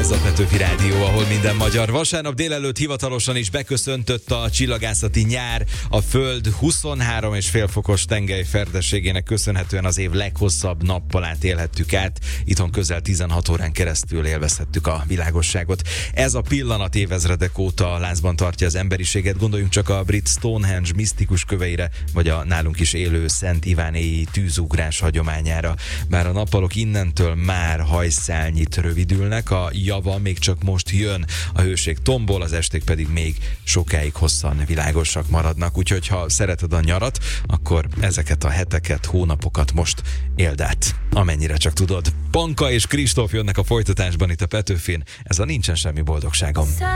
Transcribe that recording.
Ez a Petőfi Rádió, ahol minden magyar. Vasárnap délelőtt hivatalosan is beköszöntött a csillagászati nyár. A Föld 23,5 fokos tengely ferdességének köszönhetően az év leghosszabb nappalát élhettük át. Itthon közel 16 órán keresztül élvezhettük a világosságot. Ez a pillanat évezredek óta lázban tartja az emberiséget. Gondoljunk csak a brit Stonehenge misztikus köveire, vagy a nálunk is élő Szent Ivánéi tűzugrás hagyományára. Bár a nappalok innentől már hajszálnyit rövidülnek, a java még csak most jön, a hőség tombol, az esték pedig még sokáig hosszan világosak maradnak, úgyhogy ha szereted a nyarat, akkor ezeket a heteket, hónapokat most éld át, amennyire csak tudod. Panka és Kristóf jönnek a folytatásban itt a Petőfin, ez a Nincsen semmi boldogságom.